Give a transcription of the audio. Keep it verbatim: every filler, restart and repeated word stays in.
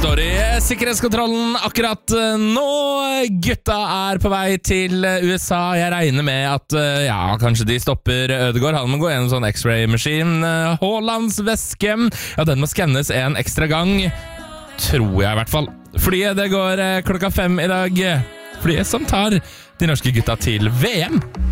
står i sikkerhetskontrollen akkurat nå. Gutta er på vei til U S A. Jeg regner med at ja, kanskje de stopper Ødegaard. Han må gå gjennom sånn X-ray-maskin. Haalands veske, ja, den må skannes en ekstra gang. Tror jeg i hvert fall. Flyet det går klokka fem i dag. Flyet som tar de norske gutta til V M.